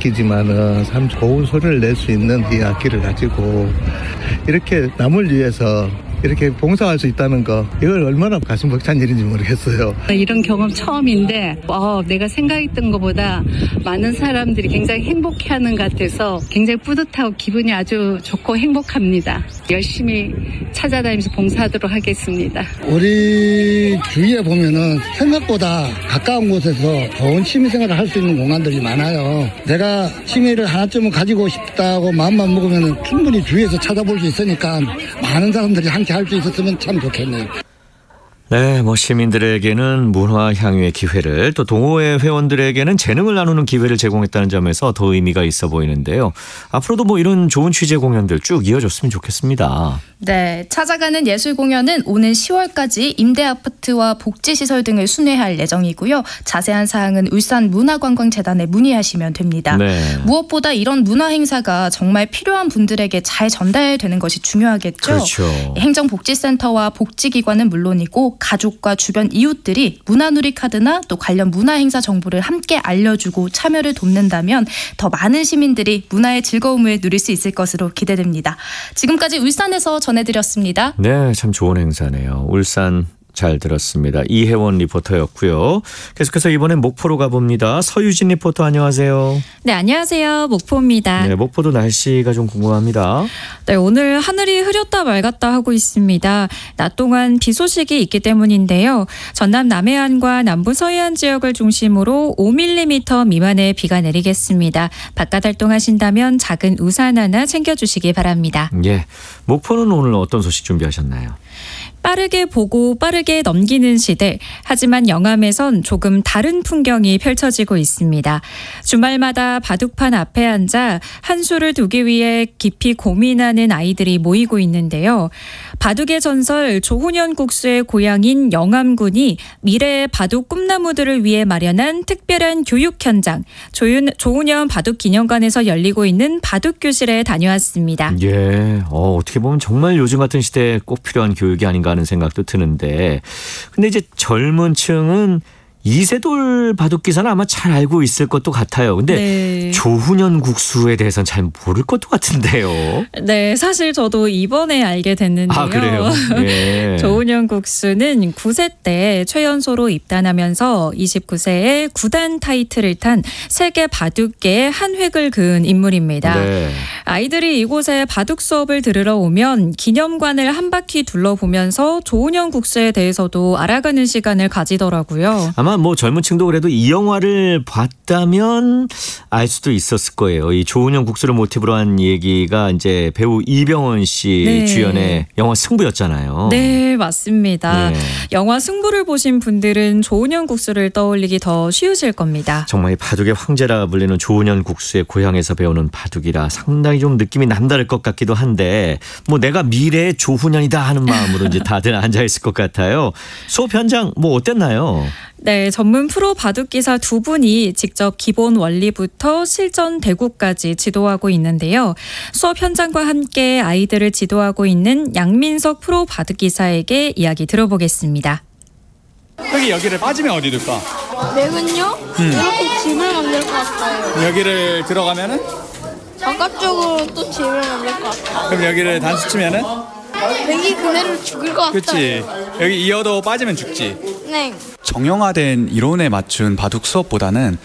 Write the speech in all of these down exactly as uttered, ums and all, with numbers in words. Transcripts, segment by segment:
악기지만은 참 고운 소리를 낼 수 있는 이 악기를 가지고 이렇게 남을 위해서 이렇게 봉사할 수 있다는 거, 이걸 얼마나 가슴 벅찬 일인지 모르겠어요. 이런 경험 처음인데 어, 내가 생각했던 것보다 많은 사람들이 굉장히 행복해하는 것 같아서 굉장히 뿌듯하고 기분이 아주 좋고 행복합니다. 열심히 찾아다니면서 봉사하도록 하겠습니다. 우리 주위에 보면은 생각보다 가까운 곳에서 좋은 취미생활을 할 수 있는 공간들이 많아요. 내가 취미를 하나쯤은 가지고 싶다고 마음만 먹으면 충분히 주위에서 찾아볼 수 있으니까 많은 사람들이 함께 할 수 있었으면 참 좋겠네요. 네, 뭐 시민들에게는 문화 향유의 기회를, 또 동호회 회원들에게는 재능을 나누는 기회를 제공했다는 점에서 더 의미가 있어 보이는데요. 앞으로도 뭐 이런 좋은 취재 공연들 쭉 이어졌으면 좋겠습니다. 네, 찾아가는 예술 공연은 오는 시월까지 임대 아파트와 복지시설 등을 순회할 예정이고요. 자세한 사항은 울산문화관광재단에 문의하시면 됩니다. 네. 무엇보다 이런 문화 행사가 정말 필요한 분들에게 잘 전달되는 것이 중요하겠죠. 그렇죠. 행정복지센터와 복지기관은 물론이고 가족과 주변 이웃들이 문화누리 카드나 또 관련 문화 행사 정보를 함께 알려주고 참여를 돕는다면 더 많은 시민들이 문화의 즐거움을 누릴 수 있을 것으로 기대됩니다. 지금까지 울산에서 전해드렸습니다. 네, 참 좋은 행사네요. 울산 잘 들었습니다. 이혜원 리포터였고요. 계속해서 이번엔 목포로 가봅니다. 서유진 리포터, 안녕하세요. 네, 안녕하세요. 목포입니다. 네, 목포도 날씨가 좀 궁금합니다. 네, 오늘 하늘이 흐렸다 맑았다 하고 있습니다. 낮 동안 비 소식이 있기 때문인데요. 전남 남해안과 남부 서해안 지역을 중심으로 오 밀리미터 미만의 비가 내리겠습니다. 바깥 활동하신다면 작은 우산 하나 챙겨주시기 바랍니다. 예, 목포는 오늘 어떤 소식 준비하셨나요? 빠르게 보고 빠르게 넘기는 시대. 하지만 영암에선 조금 다른 풍경이 펼쳐지고 있습니다. 주말마다 바둑판 앞에 앉아 한 수를 두기 위해 깊이 고민하는 아이들이 모이고 있는데요. 바둑의 전설 조훈현 국수의 고향인 영암군이 미래의 바둑 꿈나무들을 위해 마련한 특별한 교육 현장, 조윤, 조훈현 바둑기념관에서 열리고 있는 바둑교실에 다녀왔습니다. 예, 어, 어떻게 보면 정말 요즘 같은 시대에 꼭 필요한 교육이 아닌가 하는 생각도 드는데, 근데 이제 젊은 층은 이세돌 바둑기사는 아마 잘 알고 있을 것도 같아요. 근데 네. 조훈현 국수에 대해서는 잘 모를 것도 같은데요. 네, 사실 저도 이번에 알게 됐는데요. 아, 그래요? 예. 조훈현 국수는 구 세 때 최연소로 입단하면서 이십구 세에 구단 타이틀을 탄 세계 바둑계의 한 획을 그은 인물입니다. 네. 아이들이 이곳에 바둑 수업을 들으러 오면 기념관을 한 바퀴 둘러보면서 조훈현 국수에 대해서도 알아가는 시간을 가지더라고요. 아마 뭐 젊은 층도 그래도 이 영화를 봤다면 알 수도 있었을 거예요. 이 조훈현 국수를 모티브로 한 얘기가 이제 배우 이병헌 씨 네. 주연의 영화 승부였잖아요. 네, 맞습니다. 네. 영화 승부를 보신 분들은 조훈현 국수를 떠올리기 더 쉬우실 겁니다. 정말 이 바둑의 황제라 불리는 조훈현 국수의 고향에서 배우는 바둑이라 상당히 좀 느낌이 남다를 것 같기도 한데, 뭐 내가 미래의 조훈현이다 하는 마음으로 이제 다들 앉아 있을 것 같아요. 수업 현장 뭐 어땠나요? 네, 전문 프로 바둑기사 두 분이 직접 기본 원리부터 실전 대구까지 지도하고 있는데요. 수업 현장과 함께 아이들을 지도하고 있는 양민석 프로 바둑기사에게 이야기 들어보겠습니다. 여기 여기를 빠지면 어디 둘까? 맥은요? 음. 이렇게 집을 만들 것 같아요. 여기를 들어가면은? 바깥쪽으로 또 집을 만들 것 같아요. 그럼 여기를 단수 치면은? 맥이 그네를 죽일 것 같아요. 그렇지. 여기 이어도 빠지면 죽지. 네. 정형화된 이론에 맞춘 바둑 수업보다는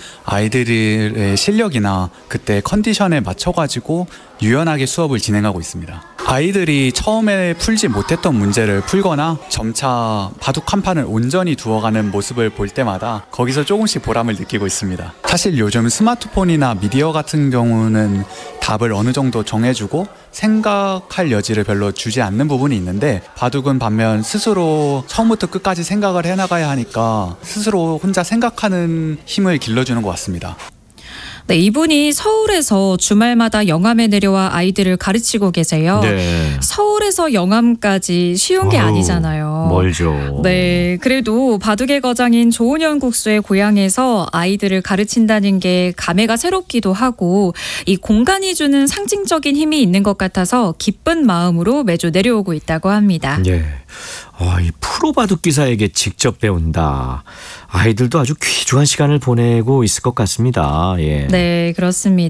아이들의 실력이나 그때 컨디션에 맞춰가지고 유연하게 수업을 진행하고 있습니다. 아이들이 처음에 풀지 못했던 문제를 풀거나 점차 바둑 한 판을 온전히 두어가는 모습을 볼 때마다 거기서 조금씩 보람을 느끼고 있습니다. 사실 요즘 스마트폰이나 미디어 같은 경우는 답을 어느 정도 정해주고 생각할 여지를 별로 주지 않는 부분이 있는데, 바둑은 반면 스스로 처음부터 끝까지 생각을 해나가야 하니까 스스로 혼자 생각하는 힘을 길러주는 것 같습니다. 네, 이분이 서울에서 주말마다 영암에 내려와 아이들을 가르치고 계세요. 네. 서울에서 영암까지 쉬운 게 아우, 아니잖아요. 멀죠. 네, 그래도 바둑의 거장인 조훈현 국수의 고향에서 아이들을 가르친다는 게 감회가 새롭기도 하고 이 공간이 주는 상징적인 힘이 있는 것 같아서 기쁜 마음으로 매주 내려오고 있다고 합니다. 예. 아, 이 프로 바둑 기사에게 직접 배운다. 아이들도 아주 귀중한 시간을 보내고 있을 것 같습니다. 예. 네, 그렇습니다.